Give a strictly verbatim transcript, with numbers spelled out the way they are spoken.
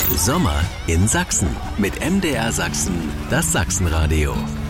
Sommer in Sachsen mit M D R Sachsen, das Sachsenradio.